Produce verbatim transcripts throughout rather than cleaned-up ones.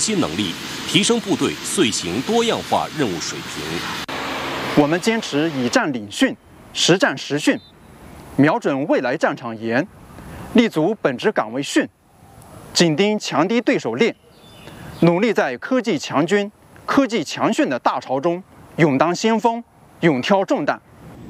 新能力，提升部队遂行多样化任务水平。 我们坚持以战领训，实战实训，瞄准未来战场严，立足本职岗位训，紧盯强敌对手练，努力在科技强军、科技强训的大潮中勇当先锋，勇挑重担。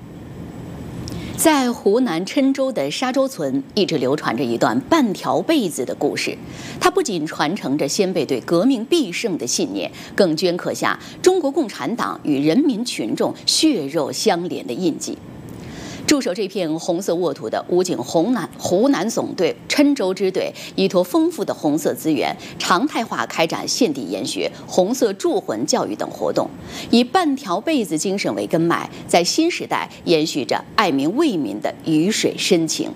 在湖南郴州的沙洲村，一直流传着一段半条被子的故事。它不仅传承着先辈对革命必胜的信念，更镌刻下中国共产党与人民群众血肉相连的印记。驻守这片红色沃土的武警湖南湖南总队郴州支队，依托丰富的红色资源，常态化开展献地研学、红色铸魂教育等活动，以半条被子精神为根脉，在新时代延续着爱民为民的鱼水深情。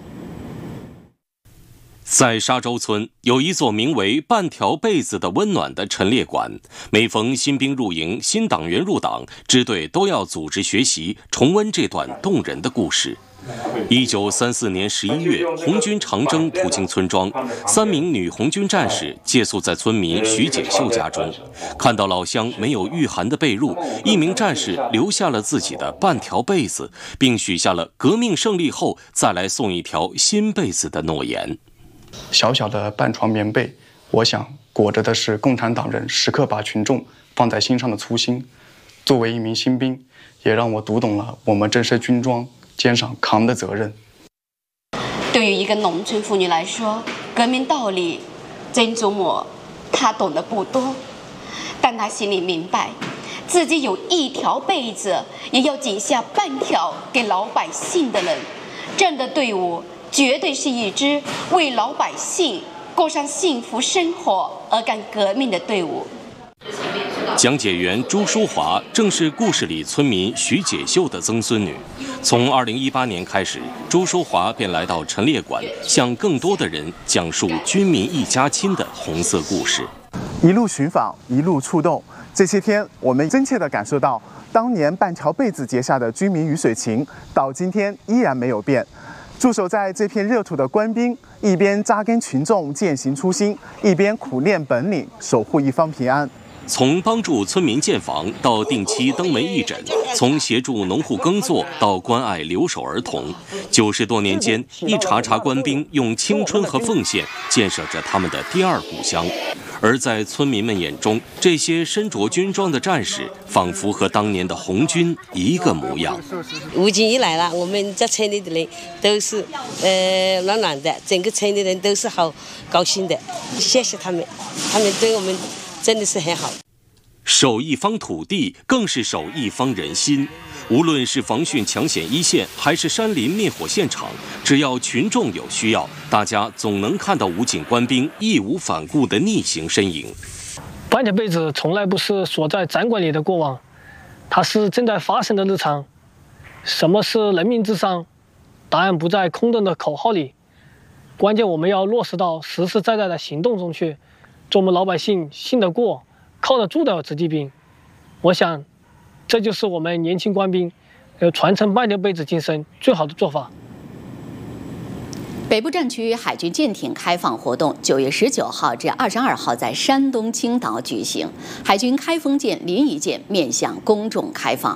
在沙洲村有一座名为半条被子的温暖的陈列馆，每逢新兵入营、新党员入党，支队都要组织学习，重温这段动人的故事。一九三四年十一月，红军长征途经村庄，三名女红军战士借宿在村民徐锦秀家中，看到老乡没有御寒的被褥，一名战士留下了自己的半条被子，并许下了革命胜利后再来送一条新被子的诺言。 小小的半床棉被，我想裹着的是共产党人时刻把群众放在心上的初心。作为一名新兵，也让我读懂了我们震慑军装肩上扛的责任。 对于一个农村妇女来说，革命道理，曾祖母她懂得不多，但她心里明白，自己有一条被子，也要挤下半条给老百姓的人。这样的队伍绝对是一支为老百姓过上幸福生活而干革命的队伍。 讲解员朱淑华正是故事里村民徐解秀的曾孙女。从二零一八年开始，朱淑华便来到陈列馆，向更多的人讲述军民一家亲的红色故事。 一路寻访，一路触动。这些天，我们真切地感受到当年半条被子结下的军民鱼水情，到今天依然没有变。驻守在这片热土的官兵，一边扎根群众践行初心，一边苦练本领，守护一方平安。 从帮助村民建房到定期登门义诊，从协助农户耕作到关爱留守儿童，九十多年间，一茬茬官兵用青春和奉献建设着他们的第二故乡。而在村民们眼中，这些身着军装的战士，仿佛和当年的红军一个模样。 武警一来了，我们这村里的人都是呃暖暖的，整个村的人都是好高兴的。谢谢他们，他们对我们真的是很好。 守一方土地，更是守一方人心。无论是防汛抢险一线，还是山林灭火现场，只要群众有需要，大家总能看到武警官兵义无反顾的逆行身影。 半条被子从来不是锁在展馆里的过往，它是正在发生的日常。什么是人民至上？答案不在空洞的口号里，关键我们要落实到实实在在的行动中去，做我们老百姓信得过、靠得住的子弟兵。我想，这就是我们年轻官兵，呃，传承半条被子精神最好的做法。 北部战区海军舰艇开放活动九月十九号至二十二号在山东青岛举行，海军开封舰、临沂舰面向公众开放。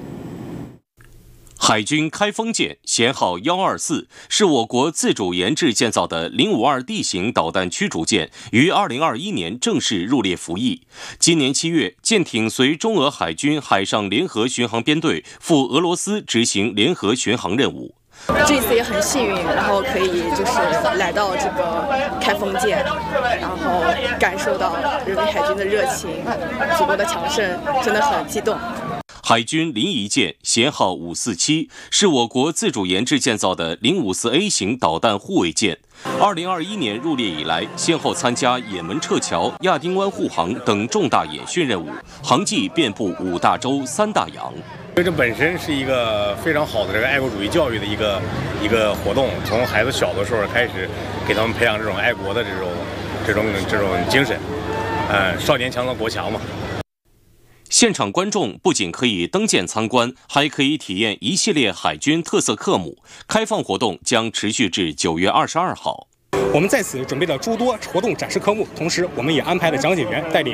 海军开封舰舷号一二四，是我国自主研制建造的零五二 D 型导弹驱逐舰，于二零二一年正式入列服役。今年七月，舰艇随中俄海军海上联合巡航编队赴俄罗斯执行联合巡航任务。 这次也很幸运，然后可以就是来到这个开封舰，然后感受到人民海军的热情，祖国的强盛，真的很激动。 海军临沂舰舷号五四七是我国自主研制建造的零五四 A 型导弹护卫舰。二零二一年入列以来，先后参加也门撤侨、亚丁湾护航等重大演训任务，航迹遍布五大洲、三大洋。 这本身是一个非常好的这个爱国主义教育的一个一个活动，从孩子小的时候开始，给他们培养这种爱国的这种这种这种精神，嗯，少年强则国强嘛。 现场观众不仅可以登舰参观，还可以体验一系列海军特色科目。开放活动将持续至九月二十二号。 我们在此准备了诸多活动展示科目，同时我们也安排了讲解员带领